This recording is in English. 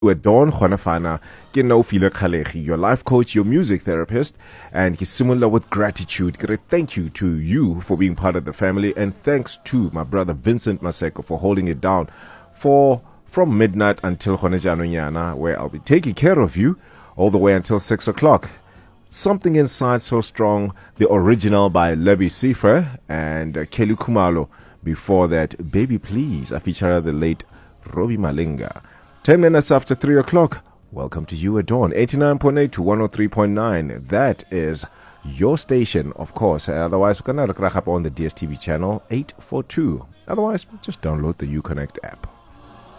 with Dawn Khonafana, ke nna o File Khalegi, your life coach, your music therapist, and ke similar with gratitude. Thank you to you for being part of the family, and thanks to my brother Vincent Maseko for holding it down from midnight until Khonejano where I'll be taking care of you all the way until 6 o'clock. Something Inside So Strong, the original by Lebi Sifer and Kelly Kumalo. Before that, Baby Please, I feature the late Robbie Malinga. 10 minutes after 3 o'clock, welcome to You at Dawn, 89.8 to 103.9. That is your station, of course. Otherwise, we're going to look up on the DSTV channel 842. Otherwise, just download the Uconnect app.